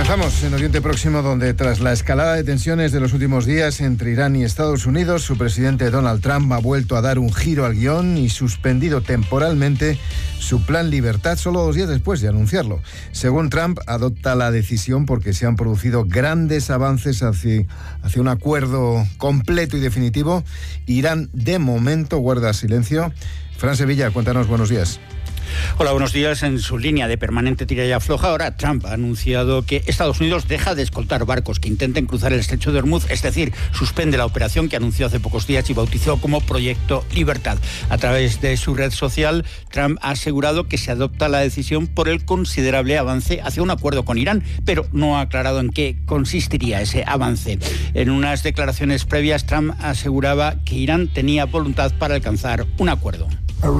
Comenzamos en Oriente Próximo, donde tras la escalada de tensiones de los últimos días entre Irán y Estados Unidos, su presidente Donald Trump ha vuelto a dar un giro al guión y suspendido temporalmente su plan Libertad solo 2 días después de anunciarlo. Según Trump, adopta la decisión porque se han producido grandes avances hacia un acuerdo completo y definitivo. Irán, de momento, guarda silencio. Fran Sevilla, cuéntanos, buenos días. Hola, buenos días. En su línea de permanente tira y afloja, ahora Trump ha anunciado que Estados Unidos deja de escoltar barcos que intenten cruzar el estrecho de Hormuz, es decir, suspende la operación que anunció hace pocos días y bautizó como Proyecto Libertad. A través de su red social, Trump ha asegurado que se adopta la decisión por el considerable avance hacia un acuerdo con Irán, pero no ha aclarado en qué consistiría ese avance. En unas declaraciones previas, Trump aseguraba que Irán tenía voluntad para alcanzar un acuerdo.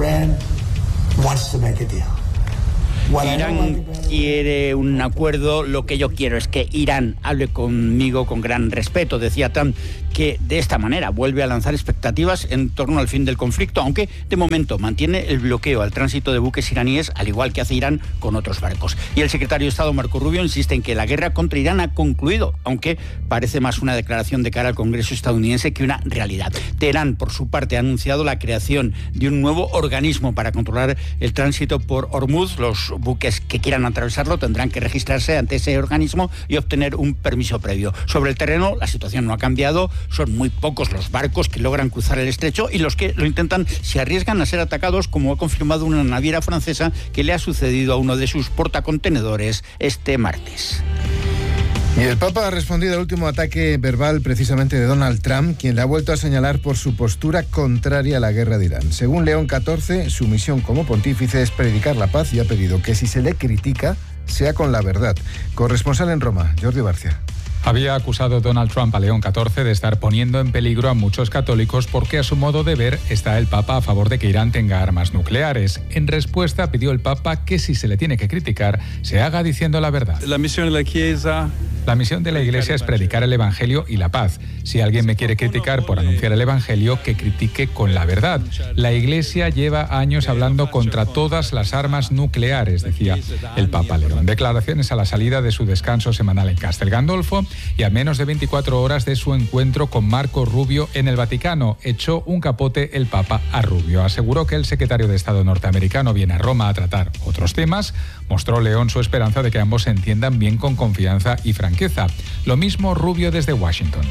Irán quiere un acuerdo, lo que yo quiero es que Irán hable conmigo con gran respeto, decía Trump, que de esta manera vuelve a lanzar expectativas en torno al fin del conflicto, aunque de momento mantiene el bloqueo al tránsito de buques iraníes, al igual que hace Irán con otros barcos. Y el secretario de Estado, Marco Rubio, insiste en que la guerra contra Irán ha concluido, aunque parece más una declaración de cara al Congreso estadounidense que una realidad. Teherán, por su parte, ha anunciado la creación de un nuevo organismo para controlar el tránsito por Hormuz. Los buques que quieran atravesarlo tendrán que registrarse ante ese organismo y obtener un permiso previo. Sobre el terreno, la situación no ha cambiado. Son muy pocos los barcos que logran cruzar el estrecho y los que lo intentan se arriesgan a ser atacados, como ha confirmado una naviera francesa que le ha sucedido a uno de sus portacontenedores este martes. Y el Papa ha respondido al último ataque verbal precisamente de Donald Trump, quien le ha vuelto a señalar por su postura contraria a la guerra de Irán. Según León XIV, su misión como pontífice es predicar la paz y ha pedido que si se le critica, sea con la verdad. Corresponsal en Roma, Jordi Barcia. Había acusado Donald Trump a León XIV de estar poniendo en peligro a muchos católicos porque a su modo de ver está el Papa a favor de que Irán tenga armas nucleares. En respuesta pidió el Papa que si se le tiene que criticar, se haga diciendo la verdad. La misión de la Iglesia es predicar el Evangelio y la paz. Si alguien me quiere criticar por anunciar el Evangelio, que critique con la verdad. La Iglesia lleva años hablando contra todas las armas nucleares, decía el Papa León. Declaraciones a la salida de su descanso semanal en Castel Gandolfo y a menos de 24 horas de su encuentro con Marco Rubio en el Vaticano. Echó un capote el Papa a Rubio. Aseguró que el secretario de Estado norteamericano viene a Roma a tratar otros temas. Mostró León su esperanza de que ambos se entiendan bien con confianza y franqueza. Lo mismo Rubio desde Washington.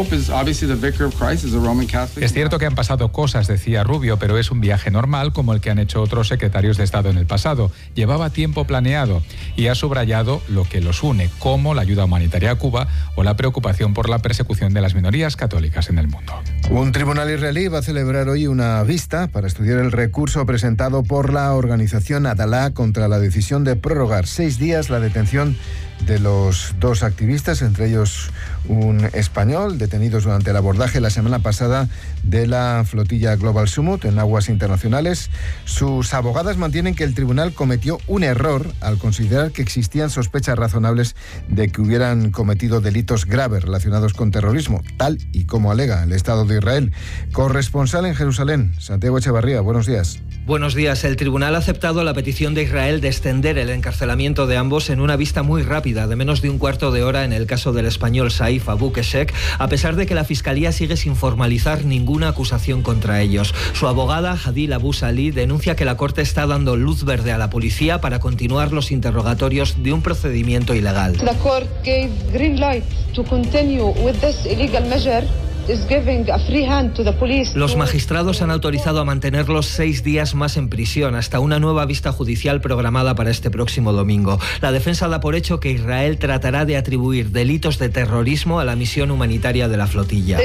Es cierto que han pasado cosas, decía Rubio, pero es un viaje normal como el que han hecho otros secretarios de Estado en el pasado. Llevaba tiempo planeado y ha subrayado lo que los une, como la ayuda humanitaria a Cuba o la preocupación por la persecución de las minorías católicas en el mundo. Un tribunal israelí va a celebrar hoy una vista para estudiar el recurso presentado por la organización Adalá contra la decisión de prorrogar 6 días la detención de los 2 activistas, entre ellos un español, detenidos durante el abordaje la semana pasada de la flotilla Global Summit en aguas internacionales. Sus abogadas mantienen que el tribunal cometió un error al considerar que existían sospechas razonables de que hubieran cometido delitos graves relacionados con terrorismo, tal y como alega el Estado de Israel. Corresponsal en Jerusalén, Santiago Echevarría, buenos días. Buenos días. El tribunal ha aceptado la petición de Israel de extender el encarcelamiento de ambos en una vista muy rápida, de menos de un cuarto de hora en el caso del español Saif Abu Keshek, a pesar de que la Fiscalía sigue sin formalizar ninguna acusación contra ellos. Su abogada, Hadil Abu Salih, denuncia que la Corte está dando luz verde a la policía para continuar los interrogatorios de un procedimiento ilegal. The court gave green light to continue with this illegal measure. Los magistrados han autorizado a mantenerlos 6 días más en prisión, hasta una nueva vista judicial programada para este próximo domingo. La defensa da por hecho que Israel tratará de atribuir delitos de terrorismo a la misión humanitaria de la flotilla.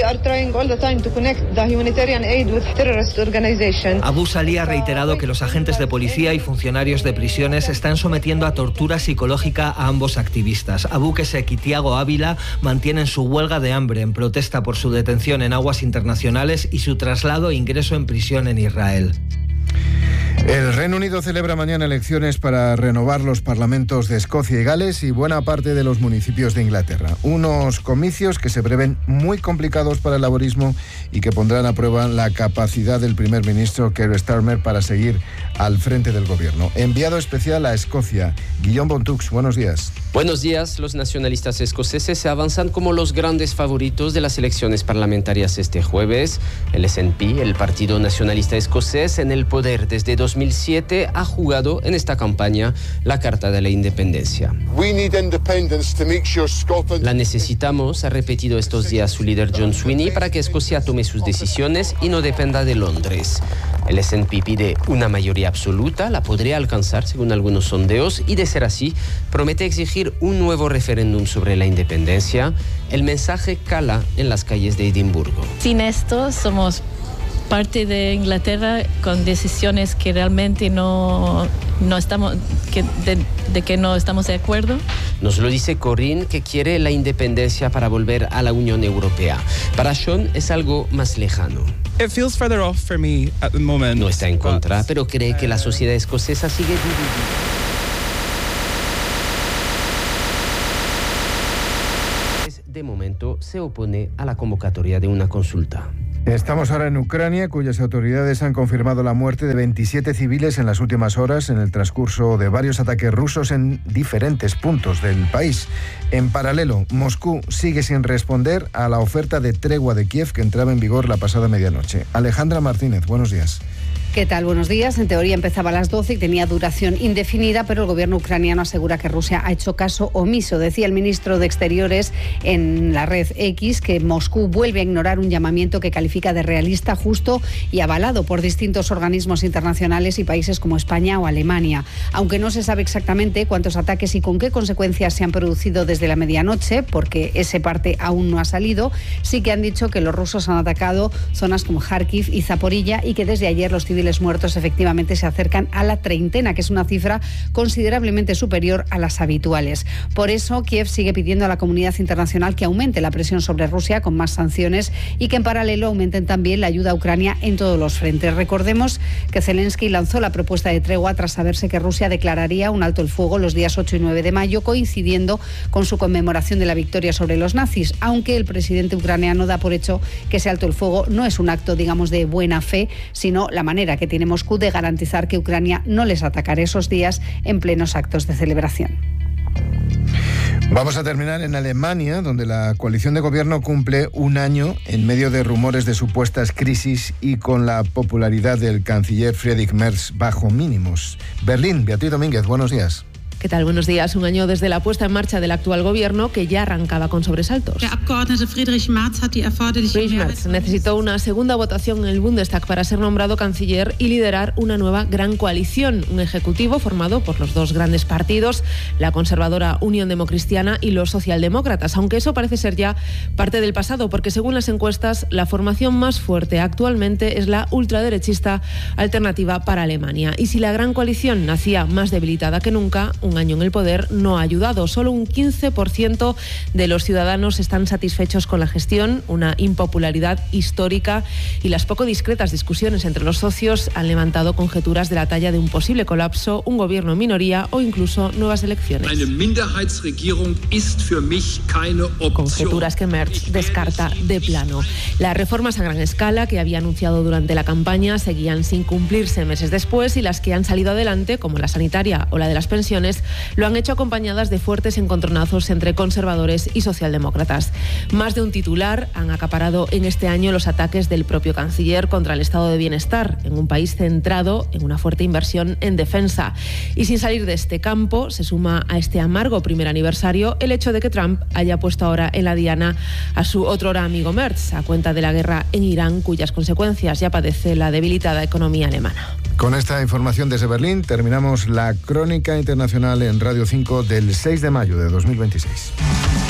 Abu Salih ha reiterado que los agentes de policía y funcionarios de prisiones están sometiendo a tortura psicológica a ambos activistas. Abu Keshek y Tiago Ávila mantienen su huelga de hambre en protesta por su detención en aguas internacionales y su traslado e ingreso en prisión en Israel. El Reino Unido celebra mañana elecciones para renovar los parlamentos de Escocia y Gales y buena parte de los municipios de Inglaterra. Unos comicios que se prevén muy complicados para el laborismo y que pondrán a prueba la capacidad del primer ministro Keir Starmer para seguir al frente del gobierno. Enviado especial a Escocia, Guillaume Bontux, buenos días. Buenos días. Los nacionalistas escoceses se avanzan como los grandes favoritos de las elecciones parlamentarias este jueves. El SNP, el Partido Nacionalista Escocés, en el poder desde 2007, ha jugado en esta campaña la carta de la independencia. La necesitamos, ha repetido estos días su líder John Sweeney, para que Escocia tome sus decisiones y no dependa de Londres. El SNP pide una mayoría absoluta, la podría alcanzar según algunos sondeos, y de ser así, promete exigir un nuevo referéndum sobre la independencia. El mensaje cala en las calles de Edimburgo. Sin esto, somos parte de Inglaterra con decisiones que realmente no estamos de acuerdo. Nos lo dice Corinne, que quiere la independencia para volver a la Unión Europea. Para Sean es algo más lejano. No está en contra, pero cree que la sociedad escocesa sigue dividida. De momento se opone a la convocatoria de una consulta. Estamos ahora en Ucrania, cuyas autoridades han confirmado la muerte de 27 civiles en las últimas horas en el transcurso de varios ataques rusos en diferentes puntos del país. En paralelo, Moscú sigue sin responder a la oferta de tregua de Kiev que entraba en vigor la pasada medianoche. Alejandra Martínez, buenos días. ¿Qué tal? Buenos días. En teoría empezaba a las 12 y tenía duración indefinida, pero el gobierno ucraniano asegura que Rusia ha hecho caso omiso. Decía el ministro de Exteriores en la red X que Moscú vuelve a ignorar un llamamiento que califica de realista, justo y avalado por distintos organismos internacionales y países como España o Alemania. Aunque no se sabe exactamente cuántos ataques y con qué consecuencias se han producido desde la medianoche, porque ese parte aún no ha salido, sí que han dicho que los rusos han atacado zonas como Kharkiv y Zaporilla y que desde ayer los civiles muertos efectivamente se acercan a la treintena, que es una cifra considerablemente superior a las habituales. Por eso, Kiev sigue pidiendo a la comunidad internacional que aumente la presión sobre Rusia con más sanciones y que en paralelo aumenten también la ayuda a Ucrania en todos los frentes. Recordemos que Zelensky lanzó la propuesta de tregua tras saberse que Rusia declararía un alto el fuego los días 8 y 9 de mayo, coincidiendo con su conmemoración de la victoria sobre los nazis, aunque el presidente ucraniano da por hecho que ese alto el fuego no es un acto, digamos, de buena fe, sino la manera que tiene Moscú de garantizar que Ucrania no les atacará esos días en plenos actos de celebración. Vamos a terminar en Alemania, donde la coalición de gobierno cumple un año en medio de rumores de supuestas crisis y con la popularidad del canciller Friedrich Merz bajo mínimos. Berlín, Beatriz Domínguez, buenos días. ¿Qué tal? Buenos días. Un año desde la puesta en marcha del actual gobierno, que ya arrancaba con sobresaltos. Friedrich Merz necesitó una segunda votación en el Bundestag para ser nombrado canciller y liderar una nueva gran coalición, un ejecutivo formado por los dos grandes partidos, la conservadora Unión Democristiana y los socialdemócratas, aunque eso parece ser ya parte del pasado, porque según las encuestas, la formación más fuerte actualmente es la ultraderechista Alternativa para Alemania. Y si la gran coalición nacía más debilitada que nunca, un año en el poder no ha ayudado. Solo un 15% de los ciudadanos están satisfechos con la gestión, una impopularidad histórica, y las poco discretas discusiones entre los socios han levantado conjeturas de la talla de un posible colapso, un gobierno en minoría o incluso nuevas elecciones. Conjeturas que Merz descarta de plano. Las reformas a gran escala que había anunciado durante la campaña seguían sin cumplirse meses después, y las que han salido adelante, como la sanitaria o la de las pensiones, lo han hecho acompañadas de fuertes encontronazos entre conservadores y socialdemócratas. Más de un titular han acaparado en este año los ataques del propio canciller contra el estado de bienestar en un país centrado en una fuerte inversión en defensa. Y sin salir de este campo, se suma a este amargo primer aniversario el hecho de que Trump haya puesto ahora en la diana a su otrora amigo Merz, a cuenta de la guerra en Irán, cuyas consecuencias ya padece la debilitada economía alemana. Con esta información desde Berlín terminamos la crónica internacional en Radio 5 del 6 de mayo de 2026.